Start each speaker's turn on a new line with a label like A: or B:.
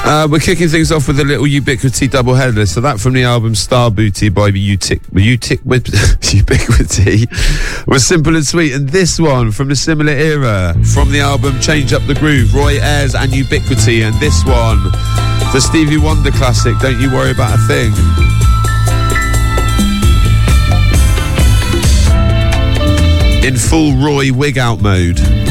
A: We're kicking things off with a little Ubiquity doubleheader. So that from the album Star Booty by Ubiquity was Simple and Sweet. And this one from the similar era, from the album Change Up the Groove, Roy Ayers and Ubiquity. And this one, the Stevie Wonder classic, Don't You Worry About a Thing. In full Roy wig out mode.